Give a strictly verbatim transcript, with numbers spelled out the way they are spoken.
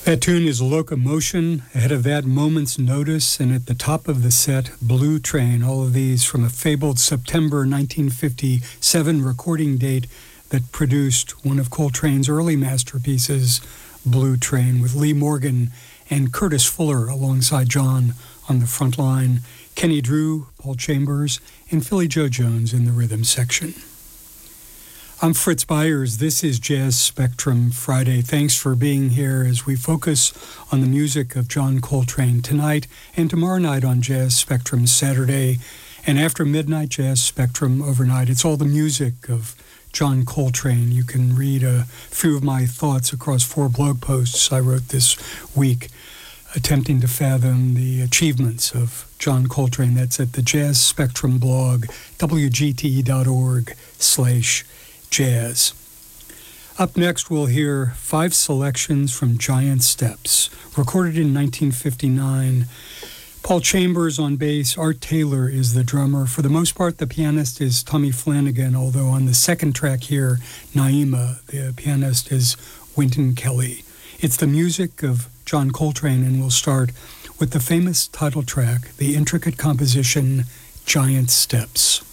That tune is Locomotion, ahead of that Moment's Notice, and at the top of the set, Blue Train, all of these from a fabled September nineteen fifty-seven recording date that produced one of Coltrane's early masterpieces, Blue Train, with Lee Morgan and Curtis Fuller alongside John on the front line, Kenny Drew, Paul Chambers, and Philly Joe Jones in the rhythm section. I'm Fritz Byers. This is Jazz Spectrum Friday. Thanks for being here as we focus on the music of John Coltrane tonight and tomorrow night on Jazz Spectrum Saturday, and after midnight Jazz Spectrum overnight. It's all the music of John Coltrane. You can read a few of my thoughts across four blog posts I wrote this week, attempting to fathom the achievements of John Coltrane. That's at the Jazz Spectrum blog, w g t e dot org slash jazz. Up next, we'll hear five selections from Giant Steps, recorded in nineteen fifty-nine. Paul Chambers on bass, Art Taylor is the drummer. For the most part, the pianist is Tommy Flanagan, although on the second track here, Naima, the pianist is Wynton Kelly. It's the music of John Coltrane, and we'll start with the famous title track, the intricate composition, Giant Steps.